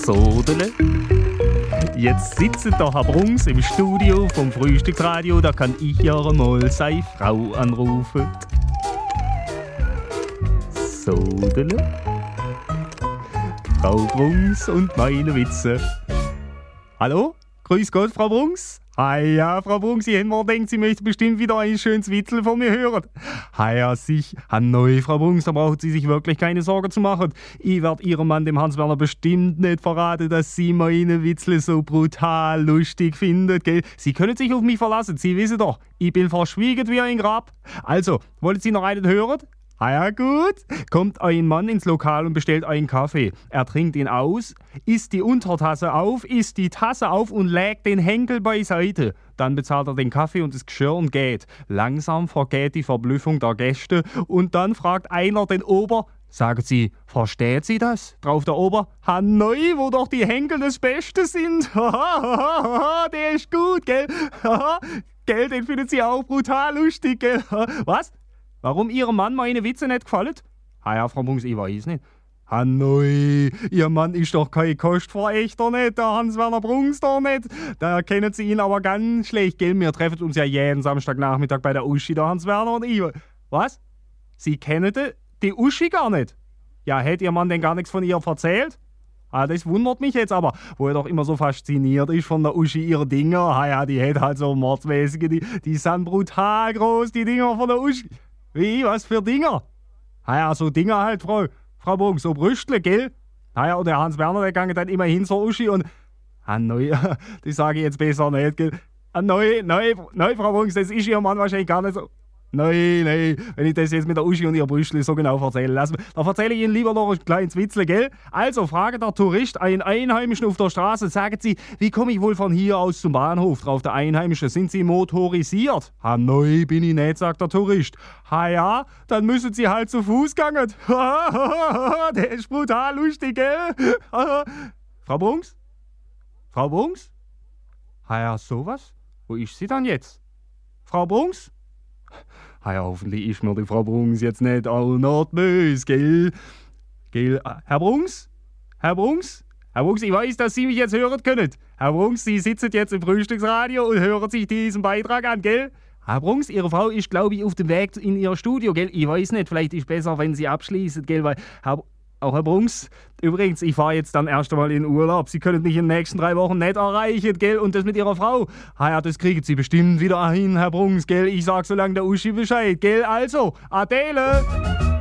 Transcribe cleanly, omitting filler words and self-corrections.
Sodele. Jetzt sitzt der Herr Brunks im Studio vom Frühstücksradio, da kann ich ja mal seine Frau anrufen. Sodele. Frau Brunks und meine Witze. Hallo? Grüß Gott, Frau Brunks. Ja, Frau Brunks, ich hätte mir gedacht, Sie möchten bestimmt wieder ein schönes Witzel von mir hören. Ja, sich. Neu, Frau Brunks, da brauchen Sie sich wirklich keine Sorgen zu machen. Ich werde Ihrem Mann, dem Hans-Werner, bestimmt nicht verraten, dass Sie meine Witzel so brutal lustig finden, gell? Sie können sich auf mich verlassen, Sie wissen doch, ich bin verschwiegen wie ein Grab. Also, wollen Sie noch einen hören? Ja, gut. Kommt ein Mann ins Lokal und bestellt einen Kaffee. Er trinkt ihn aus, isst die Untertasse auf, isst die Tasse auf und legt den Henkel beiseite. Dann bezahlt er den Kaffee und das Geschirr und geht. Langsam vergeht die Verblüffung der Gäste und dann fragt einer den Ober: Sagen Sie, versteht Sie das? Drauf der Ober: Neu, wo doch die Henkel das Beste sind. Der ist gut, gell? Gell, den findet Sie auch brutal lustig, gell? Was? Warum Ihrem Mann meine Witze nicht gefallen? Ja, Frau Brunks, ich weiß nicht. Neu, Ihr Mann ist doch kein Kostverächter, nicht? Der Hans-Werner Brunks doch nicht. Da kennen Sie ihn aber ganz schlecht, gell? Wir treffen uns ja jeden Samstagnachmittag bei der Uschi, der Hans-Werner und ich. Was? Sie kennen die Uschi gar nicht? Ja, hätte Ihr Mann denn gar nichts von ihr erzählt? Das wundert mich jetzt aber, wo er doch immer so fasziniert ist von der Uschi, ihre Dinger. Ja, die hat halt so mordsmäßige, die sind brutal groß, die Dinger von der Uschi. Wie, was für Dinger? Ja, so Dinger halt, Frau Brunks, so Brüstle, gell? Ja, und der Hans-Werner, der ging dann immer hin zur Uschi und... Neu, das sage ich jetzt besser nicht, gell? Neu, Frau Brunks, das ist Ihr Mann wahrscheinlich gar nicht so... Nein, wenn ich das jetzt mit der Uschi und ihr Brüstle so genau erzähle, da erzähle ich Ihnen lieber noch ein kleines Witzle, gell? Also, fragt der Tourist einen Einheimischen auf der Straße, sagen Sie, wie komme ich wohl von hier aus zum Bahnhof? Drauf der Einheimische: Sind Sie motorisiert? Neu bin ich nicht, sagt der Tourist. Ja, dann müssen Sie halt zu Fuß gehen. Der ist brutal lustig, gell? Frau Brunks? Frau Brunks? Ja, sowas? Wo ist sie dann jetzt? Frau Brunks? Ja, hoffentlich ist mir die Frau Brunks jetzt nicht auch noch böse, gell? Herr Brunks? Herr Brunks, ich weiß, dass Sie mich jetzt hören können. Herr Brunks, Sie sitzen jetzt im Frühstücksradio und hören sich diesen Beitrag an, gell? Herr Brunks, Ihre Frau ist, glaube ich, auf dem Weg in Ihr Studio, gell? Ich weiß nicht, vielleicht ist es besser, wenn Sie abschließen, gell? Weil auch Herr Brunks, übrigens, ich fahre jetzt dann erst einmal in Urlaub. Sie können mich in den nächsten 3 Wochen nicht erreichen, gell? Und das mit Ihrer Frau. Ja, das kriegen Sie bestimmt wieder hin, Herr Brunks, gell? Ich sag so lange der Uschi Bescheid, gell? Also, Adele!